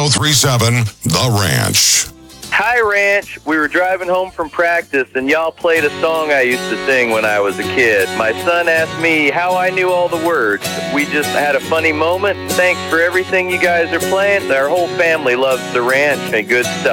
1037 The Ranch. Hi, Ranch. We were driving home from practice, and y'all played a song I used to sing when I was a kid. My son asked me how I knew all the words. We just had a funny moment. Thanks for everything you guys are playing. Our whole family loves The Ranch and good stuff.